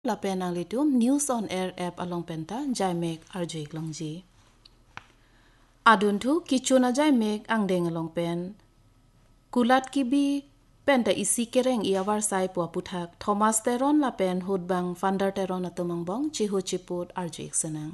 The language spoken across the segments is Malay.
La penang litum News on Air app along penta Jaimek RJ Longji. Adun tu kichuna Jaimek ang deng along pen. Kulat kibi penta isi kereng ia warsai pua puthak Thomas Teron la pen hudbang Vander Teron atumang bong chihu chiput RJ senang.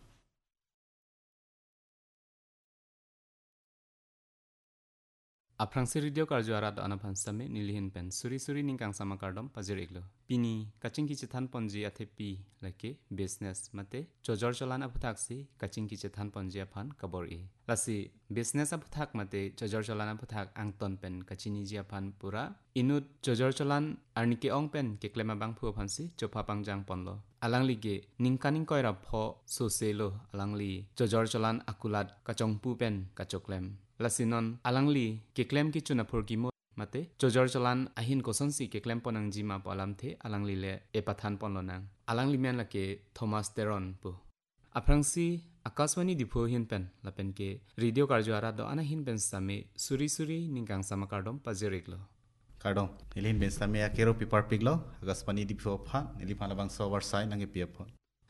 Aprangsi radio karjo arado anapansame nilihin pen suri ningkang sama kardom pazir iglo pini kaching ki chethan ponji athepi lake business mate chojor cholana phaksi kaching ki chethan ponji aphan kabor e lasi business aphak mate chojor cholana phak angton pen kachini ji aphan pura inut chojor cholan arnike ong pen keklema bang phu phansi chopa pangjang ponlo alangli ge ningkaning koira pho soselo alangli chojor cholan akulat kachongpu pen kachoklem lasinon alangli keklem ki chuna phurki mo mate chojor cholan ahin kosonsi keklem ponang jima polam the alangli le epathan ponlonang alangli men lake Thomas Teron pu aprangsi akaswani dipho hin pen lapen ke radio karjo ara do ana hin pen same suri ningkang sama kardom pajeriklo Kardong nilin ben same akero pipar piglo agaswani dipho pha nilipala bang so warsai nange piapho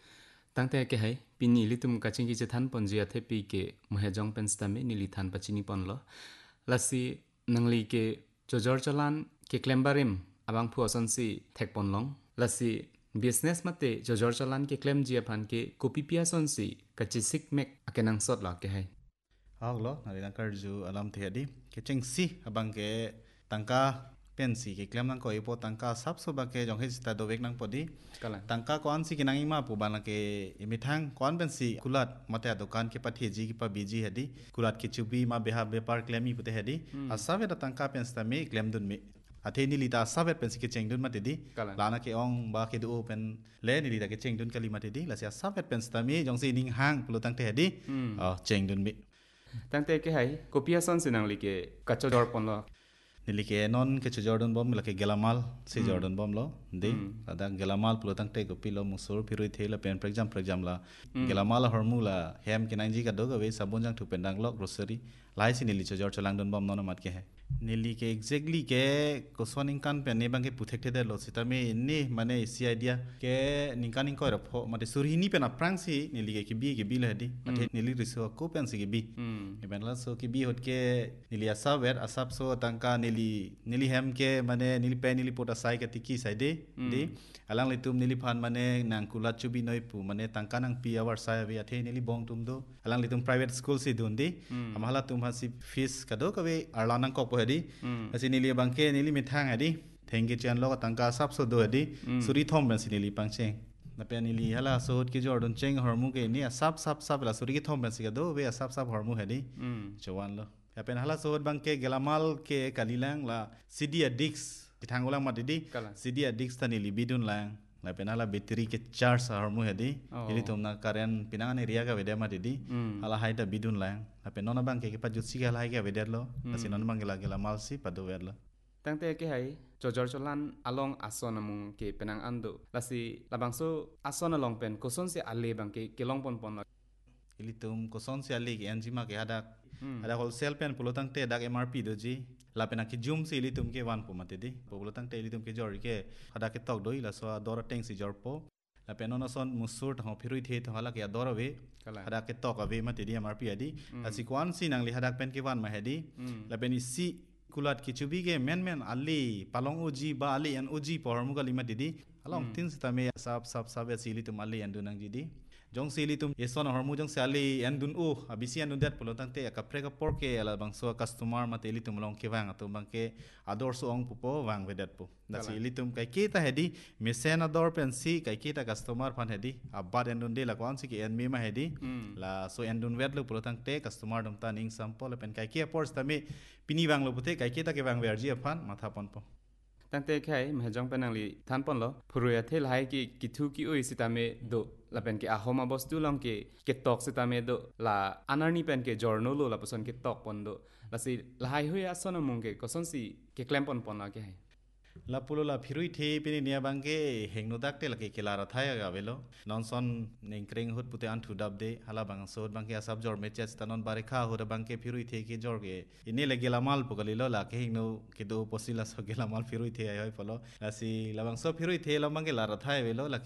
tangte ke hai pini litum kaching ki chethan ponji athe pi ke mohejong pen stame nili than pachini ponlo lasi nangli ke chojor cholan ke klembarim abang phu asonsi thek ponlong lasi business mate chojor cholan ke klem ji aphan ke kopi pia sonsi kachisik mek akenang sot la ke hai aglo nalina karju alam thedi ke chengsi abang ke tangka pensi ke klem nang ko ipo tangka sap so ba ke jong he sta do vek nang podi kala tangka kon si kinang ima pu bana ke imithang kon pensi kulat mate dukan ke pathi ji ki pa biji hedi kulat ke chubi ma beha bepar klemi pute hedi asabe da tangka pensta me klem dun me athe ni lita sabe pensi ke chengdun mate di lana ke ong ba ke du pen le ni lita ke chengdun kali mate di la sia sabe pensta me jong si ning hang pulu tang the hedi chengdun me tangte ke hai kopia son sinang li ke kachojor ponlo nilike non ke Jordan bom lake gelamal se Jordan bom lo de ada gelamal pulotang te kopilo musur pirui thela pen program la gelamal hormula hem ke nanji ka doga we sabonjang thu pendang lo grocery lai si nili chojor cholang don bom non mat ke hai nili ke exactly ke koswaning kan pen ne bang ke puthek the lo sita me ni mane si idea ke ningkaning ko ra pho mate surhini pen aprang si nili ke bi la di athe nili riso ko pen si ke bi ben la so ke bi hot ke nili asaber asap so tangka nili hem ke mane nili pe nili pota sai ka tiki sai de alang litum nili phan mane nang kulat chubi noi pu mane tangka nang pi awar sai ave athe nili bong tum do alang litum private school si dun di amhala tum hasi fees ka do ka we arla nang ko po hedi asi nili bangke nili mithang hedi thank you chan lo tangka sap so do hedi suri thom ben si nili pangcheng na pe nili hala so hot ke jordan cheng hormu ke ni sap la suri ke thom ben si ka do we sap hormu hedi chawan lo apen hala sohot bangke gelamal ke kalilang la CD addicts ithangulang matidi CD addicts tani libidun lang la penala battery ke charge harmu hedi ili tomna current pinangan area ka veda matidi hala haita bidun lang apen nona bangke ke pajut sigal hai ke vedalo asinon mangela gelamal si padu vedlo tangte ke hai chojor cholan along ason amung ke penang ando lasi labangso ason along pen koson se ale bangke kelong pon ili tum koson se ale ke anjima ke ada wholesale pen pulotang te dak MRP doji la pena ki zoom si li tum ke wan po mate di pulotang te li tum ke jor ke ada ke tok doi la so adora teng si jor po la pena no son musur tho phirui the tho hala ke adora we ada ke tok ave mate di MRP adi asi kwan si nang li hadak pen ke wan ma hedi la peni si kulat ki chubi ke men ali palong oji ba ali an oji por mu ka lima didi along tin sta me sap si li tum ali an dunang jidi jong sili tum eson hormu jong sali endun abisi endun dat pulotang te ka preka porke ala bang so customer mate li tum long ke wang atum bang ke ador so ong pupo wang vedat pu da sili tum kai ke ta hedi mesen ador pen si kai ke ta customer phan hedi abad endun de la kon si ke en me ma hedi la so endun vet lo pulotang te customer dum ta ning sample pen kai ke pors ta me pini wang lo pute kai ke ta ke wang verji aphan matha pon po tangte khai mhejong penangli than pon lo phuruya the lai ki kithu ki oi sitame do la pen ke ahoma bostu long ke tok sitame do la anarni pen ke jorno lo la pason ke tok pon do la si lai hoya sona mung ke koson si ke klem pon la ke hai la pulo la phirui the pini nia bangke hengno dakte la ke kelara thaya ga velo nonson ningkring hut pute an thu dab de hala bang sod bangke asab jor meches tanon bare kha hura bangke phirui the ke jor ge ine le gelamal pukali lo la ke hingno ke do posila so gelamal phirui the ai hoi polo la si la bang so phirui the la bangke la ra thaya velo la